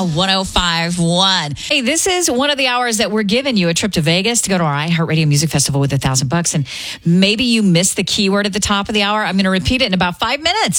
now 105.1. Hey, this is one of the hours that we're giving you a trip to Vegas to go to our iHeartRadio Music Festival with $1,000. And maybe you missed the keyword at the top of the hour. I'm going to repeat it in about 5 minutes.